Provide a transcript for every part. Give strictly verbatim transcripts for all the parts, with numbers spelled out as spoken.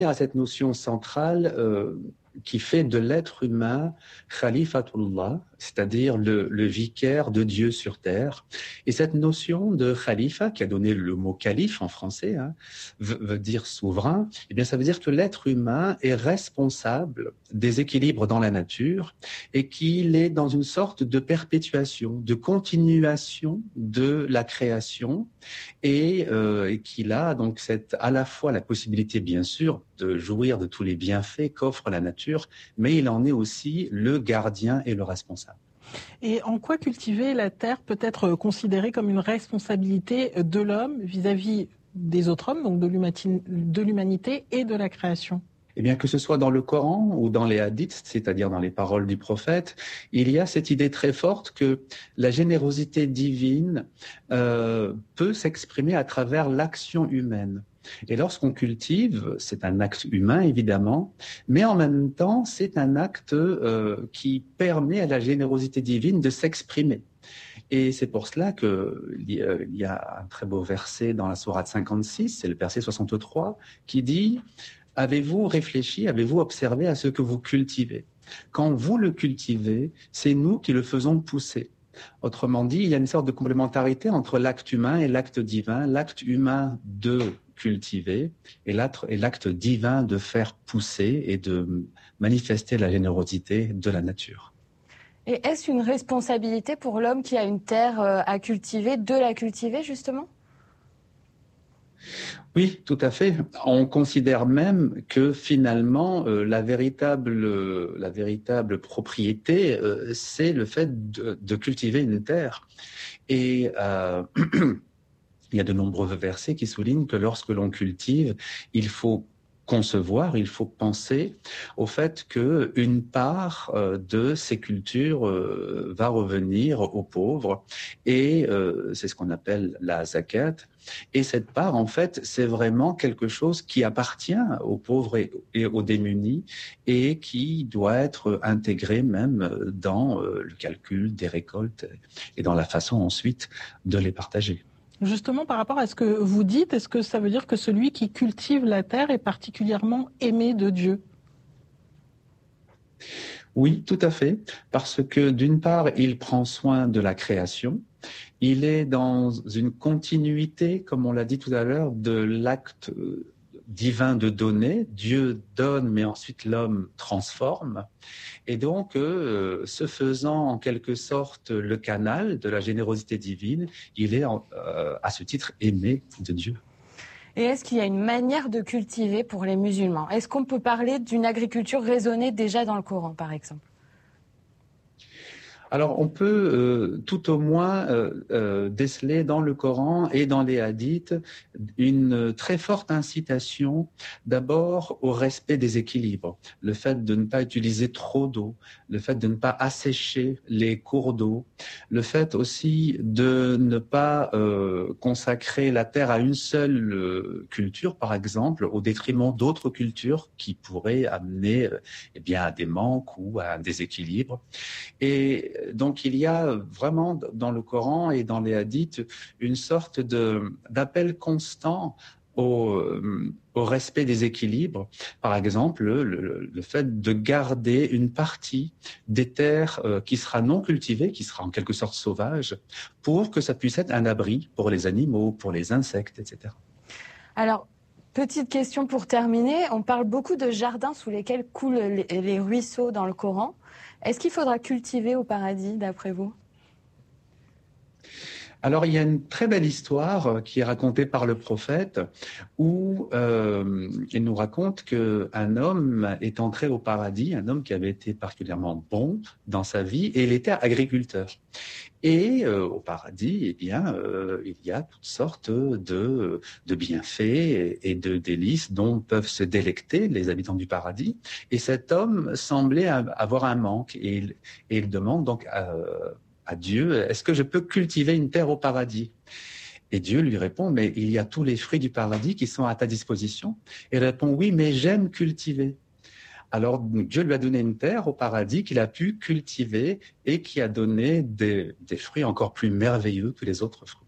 à cette notion centrale euh, qui fait de l'être humain Khalifatullah, c'est-à-dire le, le vicaire de Dieu sur terre. Et cette notion de khalifa, qui a donné le mot calife en français, hein, veut, veut dire souverain, eh bien ça veut dire que l'être humain est responsable des équilibres dans la nature et qu'il est dans une sorte de perpétuation, de continuation de la création et, euh, et qu'il a donc cette, à la fois la possibilité, bien sûr, de jouir de tous les bienfaits qu'offre la nature, mais il en est aussi le gardien et le responsable. Et en quoi cultiver la terre peut être considérée comme une responsabilité de l'homme vis-à-vis des autres hommes, donc de l'humanité et de la création? Eh bien, que ce soit dans le Coran ou dans les hadiths, c'est-à-dire dans les paroles du prophète, il y a cette idée très forte que la générosité divine euh, peut s'exprimer à travers l'action humaine. Et lorsqu'on cultive, c'est un acte humain évidemment, mais en même temps, c'est un acte euh, qui permet à la générosité divine de s'exprimer. Et c'est pour cela qu'il y a un très beau verset dans la sourate cinquante-six, c'est le verset soixante-trois, qui dit « Avez-vous réfléchi, avez-vous observé à ce que vous cultivez ? Quand vous le cultivez, c'est nous qui le faisons pousser. » Autrement dit, il y a une sorte de complémentarité entre l'acte humain et l'acte divin, l'acte humain de cultiver et l'acte divin de faire pousser et de manifester la générosité de la nature. Et est-ce une responsabilité pour l'homme qui a une terre à cultiver, de la cultiver justement ? Oui, tout à fait. On considère même que finalement, euh, la véritable, euh, la véritable propriété, euh, c'est le fait de, de cultiver une terre. Et euh, il y a de nombreux versets qui soulignent que lorsque l'on cultive, il faut concevoir, il faut penser au fait qu'une part euh, de ces cultures euh, va revenir aux pauvres et euh, c'est ce qu'on appelle la zakat. Et cette part, en fait, c'est vraiment quelque chose qui appartient aux pauvres et, et aux démunis et qui doit être intégré même dans euh, le calcul des récoltes et dans la façon ensuite de les partager. Justement, par rapport à ce que vous dites, est-ce que ça veut dire que celui qui cultive la terre est particulièrement aimé de Dieu ? Oui, tout à fait, parce que d'une part, il prend soin de la création, il est dans une continuité, comme on l'a dit tout à l'heure, de l'acte divin de donner. Dieu donne, mais ensuite l'homme transforme. Et donc, euh, ce faisant en quelque sorte le canal de la générosité divine, il est euh, à ce titre aimé de Dieu. Et est-ce qu'il y a une manière de cultiver pour les musulmans ? Est-ce qu'on peut parler d'une agriculture raisonnée déjà dans le Coran, par exemple ? Alors, on peut euh, tout au moins euh, euh, déceler dans le Coran et dans les hadiths une très forte incitation d'abord au respect des équilibres, le fait de ne pas utiliser trop d'eau, le fait de ne pas assécher les cours d'eau, le fait aussi de ne pas euh, consacrer la terre à une seule euh, culture, par exemple, au détriment d'autres cultures qui pourraient amener euh, eh bien, à des manques ou à un déséquilibre. Et donc, il y a vraiment dans le Coran et dans les hadiths une sorte de, d'appel constant au, au respect des équilibres. Par exemple, le, le fait de garder une partie des terres qui sera non cultivée, qui sera en quelque sorte sauvage, pour que ça puisse être un abri pour les animaux, pour les insectes, et cetera. Alors, petite question pour terminer. On parle beaucoup de jardins sous lesquels coulent les, les ruisseaux dans le Coran. Est-ce qu'il faudra cultiver au paradis, d'après vous ? Alors, il y a une très belle histoire qui est racontée par le prophète où euh, il nous raconte qu'un homme est entré au paradis, un homme qui avait été particulièrement bon dans sa vie, et il était agriculteur. Et euh, au paradis, eh bien, euh, il y a toutes sortes de, de bienfaits et, et de délices dont peuvent se délecter les habitants du paradis. Et cet homme semblait avoir un manque et il, et il demande donc à, à Dieu, est-ce que je peux cultiver une terre au paradis ? Et Dieu lui répond, mais il y a tous les fruits du paradis qui sont à ta disposition. Et il répond, oui, mais j'aime cultiver. Alors Dieu lui a donné une terre au paradis qu'il a pu cultiver et qui a donné des, des fruits encore plus merveilleux que les autres fruits.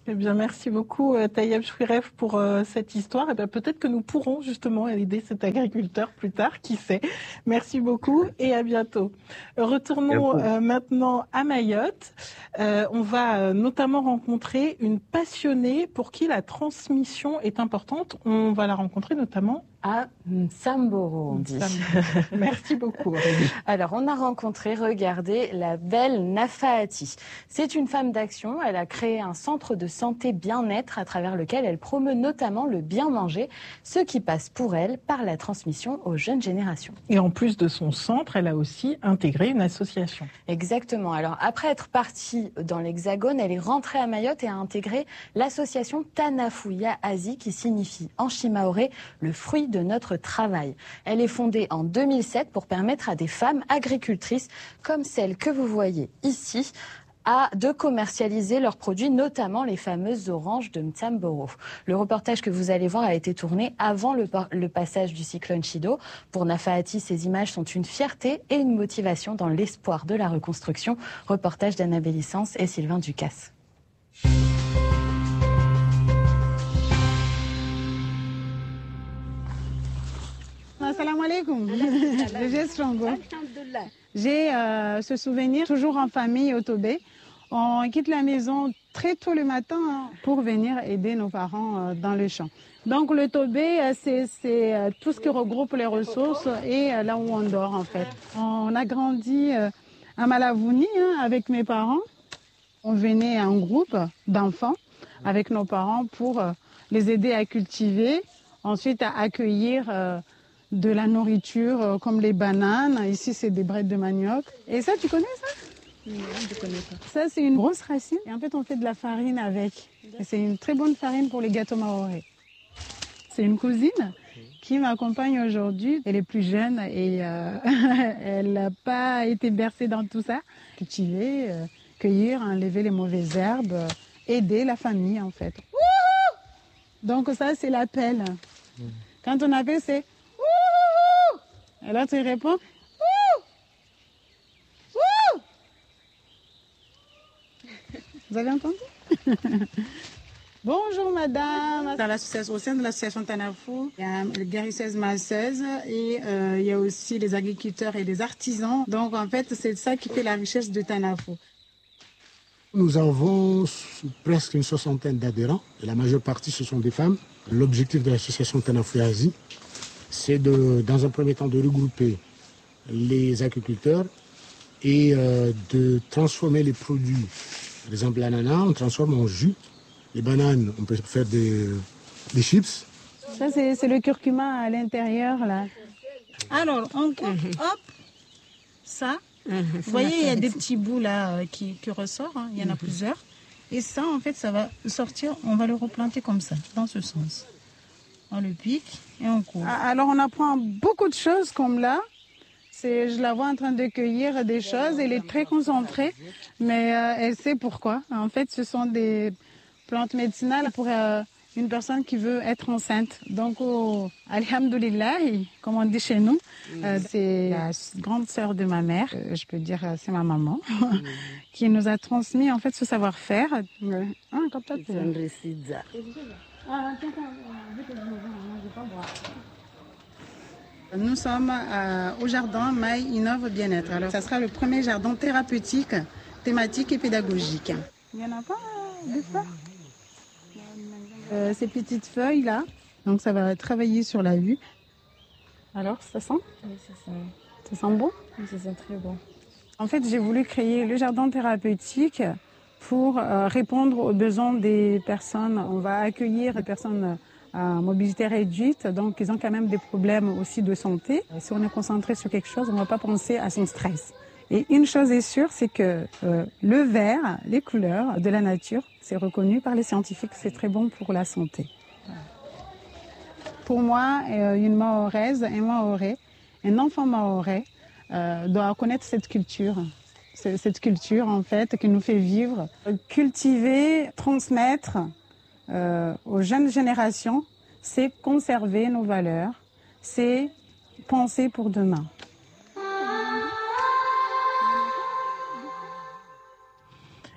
Eh bien, merci beaucoup, Taïeb Chouiref, pour euh, cette histoire. Et bien, peut-être que nous pourrons justement aider cet agriculteur plus tard, qui sait. Merci beaucoup et à bientôt. Retournons euh, maintenant à Mayotte. Euh, on va euh, notamment rencontrer une passionnée pour qui la transmission est importante. On va la rencontrer notamment à Nsamboro, on dit. Merci beaucoup. Alors, on a rencontré, regardez, la belle Nafaati. C'est une femme d'action. Elle a créé un centre de santé bien-être à travers lequel elle promeut notamment le bien manger, ce qui passe pour elle par la transmission aux jeunes générations. Et en plus de son centre, elle a aussi intégré une association. Exactement. Alors, après être partie dans l'Hexagone, elle est rentrée à Mayotte et a intégré l'association Tanafuya Azi, qui signifie en shimaoré le fruit de notre travail. Elle est fondée en deux mille sept pour permettre à des femmes agricultrices comme celle que vous voyez ici à de commercialiser leurs produits, notamment les fameuses oranges de Nsamboro. Le reportage que vous allez voir a été tourné avant le, le passage du cyclone Chido. Pour Nafaati, ces images sont une fierté et une motivation dans l'espoir de la reconstruction. Reportage d'Annabelle Licence et Sylvain Ducasse. Assalamu alaikum. J'ai euh, ce souvenir toujours en famille au Tobé. On quitte la maison très tôt le matin hein, pour venir aider nos parents euh, dans le champ. Donc le Tobé, euh, c'est euh, tout ce qui regroupe les ressources et euh, là où on dort en fait. On a grandi euh, à Malavouni hein, avec mes parents. On venait en groupe d'enfants avec nos parents pour euh, les aider à cultiver, ensuite à accueillir euh, de la nourriture euh, comme les bananes. Ici, c'est des brettes de manioc. Et ça, tu connais ça? Non, je ne connais pas. Ça, c'est une grosse racine. Et en fait, on fait de la farine avec. Et c'est une très bonne farine pour les gâteaux maoré. C'est une cousine qui m'accompagne aujourd'hui. Elle est plus jeune et euh, elle n'a pas été bercée dans tout ça. Cultiver, euh, cueillir, enlever les mauvaises herbes, euh, aider la famille, en fait. Donc ça, c'est l'appel. Quand on appelle, c'est et là, tu réponds. Ouh! Ouh! Vous avez entendu? Bonjour madame. Dans l'association, au sein de l'association Tanafou, il y a les guérisseuses masseuses et euh, il y a aussi les agriculteurs et les artisans. Donc en fait, c'est ça qui fait la richesse de Tanafou. Nous avons presque une soixantaine d'adhérents et la majeure partie ce sont des femmes. L'objectif de l'association Tanafou Asie, c'est de, dans un premier temps de regrouper les agriculteurs et euh, de transformer les produits. Par exemple, l'ananas, on transforme en jus. Les bananes, on peut faire des, des chips. Ça, c'est le curcuma à l'intérieur, là. Alors, on coupe, mm-hmm. hop, ça. Mm-hmm. Vous voyez, il y a des petits bouts, là, qui, qui ressortent. Hein. Il y en a mm-hmm. plusieurs. Et ça, en fait, ça va sortir, on va le replanter comme ça, dans ce sens. On le pique et on coupe. Alors, on apprend beaucoup de choses comme là. Je la vois en train de cueillir des choses. Elle est très concentrée, mais euh, elle sait pourquoi. En fait, ce sont des plantes médicinales pour euh, une personne qui veut être enceinte. Donc, oh, alhamdoulilah, comme on dit chez nous, euh, c'est la grande sœur de ma mère, euh, je peux dire c'est ma maman, qui nous a transmis en fait ce savoir-faire. Ouais. Ah, comme ça, c'est Nous sommes euh, au jardin Maï Innove Bien-être. Alors, ça sera le premier jardin thérapeutique, thématique et pédagogique. Il n'y en a pas de ça euh, Ces petites feuilles-là, donc ça va travailler sur la vue. Alors, ça sent? Oui, ça sent. Ça sent bon? Oui, ça sent très bon. En fait, j'ai voulu créer le jardin thérapeutique pour euh, répondre aux besoins des personnes. On va accueillir des personnes à mobilité réduite, donc ils ont quand même des problèmes aussi de santé. Si on est concentré sur quelque chose, on ne va pas penser à son stress. Et une chose est sûre, c'est que euh, le vert, les couleurs de la nature, c'est reconnu par les scientifiques, c'est très bon pour la santé. Pour moi, euh, une Mahoraise, un Mahorais, un enfant Mahorais euh, doit connaître cette culture. Cette culture, en fait, qui nous fait vivre. Cultiver, transmettre euh, aux jeunes générations, c'est conserver nos valeurs, c'est penser pour demain.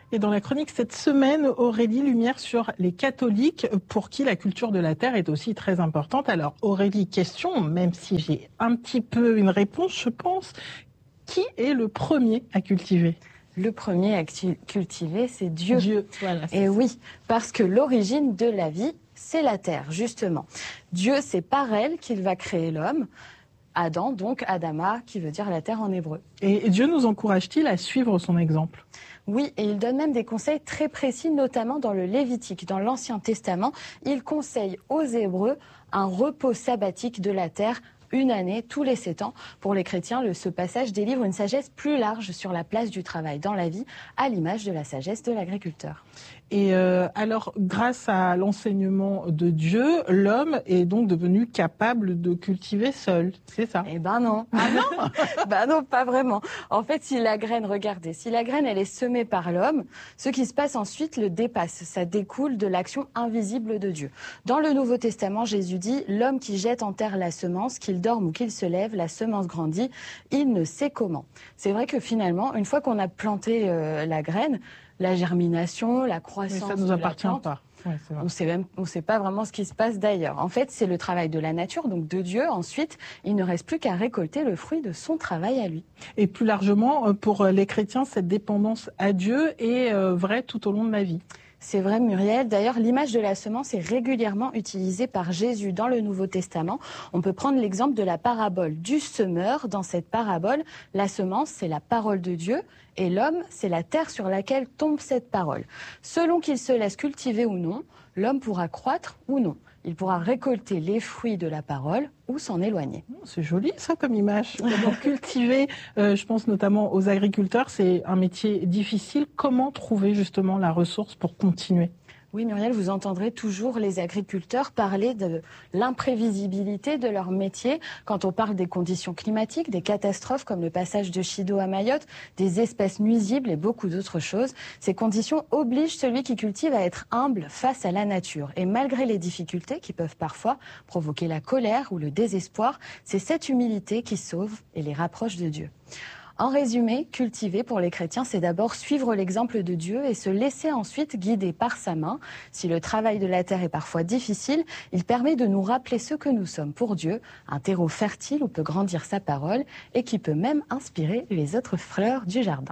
Et dans la chronique cette semaine, Aurélie, lumière sur les catholiques pour qui la culture de la terre est aussi très importante. Alors Aurélie, question, même si j'ai un petit peu une réponse, je pense, qui est le premier à cultiver ? Le premier à cultiver, c'est Dieu. Dieu, voilà. Et oui, parce que l'origine de la vie, c'est la terre, justement. Dieu, c'est par elle qu'il va créer l'homme. Adam, donc Adama, qui veut dire la terre en hébreu. Et Dieu nous encourage-t-il à suivre son exemple ? Oui, et il donne même des conseils très précis, notamment dans le Lévitique, dans l'Ancien Testament. Il conseille aux Hébreux un repos sabbatique de la terre, une année, tous les sept ans. Pour les chrétiens, le, ce passage délivre une sagesse plus large sur la place du travail dans la vie, à l'image de la sagesse de l'agriculteur. Et euh, alors, grâce à l'enseignement de Dieu, l'homme est donc devenu capable de cultiver seul, c'est ça ? Eh ben non. Ah non Ben non, pas vraiment. En fait, si la graine, regardez, si la graine, elle est semée par l'homme, ce qui se passe ensuite le dépasse. Ça découle de l'action invisible de Dieu. Dans le Nouveau Testament, Jésus dit « L'homme qui jette en terre la semence, qu'il dorme ou qu'il se lève, la semence grandit, il ne sait comment. » C'est vrai que finalement, une fois qu'on a planté euh, la graine, la germination, la croissance. Mais ça ne nous appartient pas. Ouais, c'est vrai. On sait même, on sait pas vraiment ce qui se passe d'ailleurs. En fait, c'est le travail de la nature, donc de Dieu. Ensuite, il ne reste plus qu'à récolter le fruit de son travail à lui. Et plus largement, pour les chrétiens, cette dépendance à Dieu est vraie tout au long de la vie. C'est vrai, Muriel. D'ailleurs, l'image de la semence est régulièrement utilisée par Jésus dans le Nouveau Testament. On peut prendre l'exemple de la parabole du semeur. Dans cette parabole, la semence, c'est la parole de Dieu et l'homme, c'est la terre sur laquelle tombe cette parole. Selon qu'il se laisse cultiver ou non, l'homme pourra croître ou non. Il pourra récolter les fruits de la parole ou s'en éloigner. C'est joli ça comme image. Donc cultiver, euh, je pense notamment aux agriculteurs, c'est un métier difficile. Comment trouver justement la ressource pour continuer ? Oui, Muriel, vous entendrez toujours les agriculteurs parler de l'imprévisibilité de leur métier quand on parle des conditions climatiques, des catastrophes comme le passage de Chido à Mayotte, des espèces nuisibles et beaucoup d'autres choses. Ces conditions obligent celui qui cultive à être humble face à la nature. Et malgré les difficultés qui peuvent parfois provoquer la colère ou le désespoir, c'est cette humilité qui sauve et les rapproche de Dieu. En résumé, cultiver pour les chrétiens, c'est d'abord suivre l'exemple de Dieu et se laisser ensuite guider par sa main. Si le travail de la terre est parfois difficile, il permet de nous rappeler ce que nous sommes pour Dieu, un terreau fertile où peut grandir sa parole et qui peut même inspirer les autres fleurs du jardin.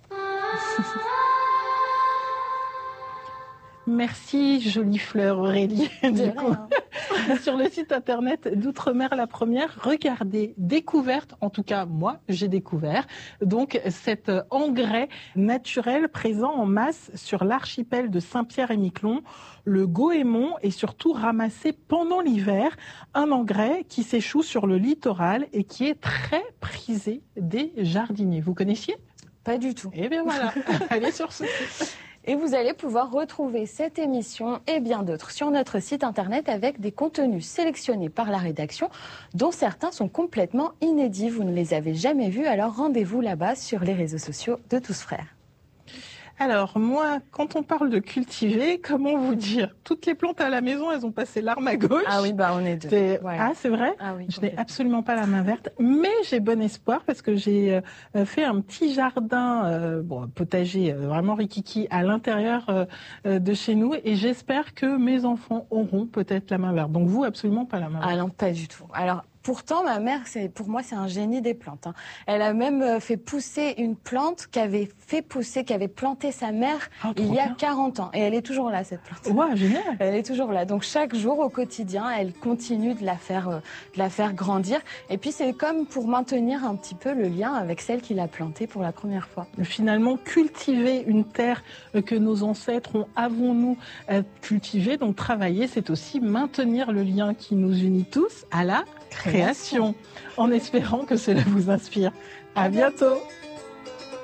Merci, jolie fleur Aurélie. Du coup, sur le site internet d'Outre-mer la Première, regardez, découverte, en tout cas moi j'ai découvert, donc cet engrais naturel présent en masse sur l'archipel de Saint-Pierre-et-Miquelon, le goémon, et surtout ramassé pendant l'hiver, un engrais qui s'échoue sur le littoral et qui est très prisé des jardiniers. Vous connaissiez ? Pas du tout. Eh bien voilà, allez sur ce site. Et vous allez pouvoir retrouver cette émission et bien d'autres sur notre site internet avec des contenus sélectionnés par la rédaction dont certains sont complètement inédits. Vous ne les avez jamais vus, alors rendez-vous là-bas sur les réseaux sociaux de Tous Frères. Alors moi, quand on parle de cultiver, comment vous dire ? Toutes les plantes à la maison, elles ont passé l'arme à gauche. Ah oui, bah on est deux. C'est... Ouais. Ah, c'est vrai ? Ah oui, je n'ai absolument pas la main verte, mais j'ai bon espoir parce que j'ai euh, fait un petit jardin, euh, bon, potager euh, vraiment rikiki à l'intérieur euh, de chez nous, et j'espère que mes enfants auront peut-être la main verte. Donc vous, absolument pas la main verte. Ah non, pas du tout. Alors, pourtant, ma mère, c'est, pour moi, c'est un génie des plantes. Hein. Elle a même fait pousser une plante qu'avait fait pousser, qu'avait planté sa mère oh, il y a bien. quarante ans. Et elle est toujours là, cette plante. Ouais, génial. Elle est toujours là. Donc, chaque jour, au quotidien, elle continue de la faire, euh, de la faire grandir. Et puis, c'est comme pour maintenir un petit peu le lien avec celle qui l'a plantée pour la première fois. Finalement, cultiver une terre que nos ancêtres ont avant nous cultivée, donc travailler, c'est aussi maintenir le lien qui nous unit tous à la création, en espérant que cela vous inspire. À bientôt.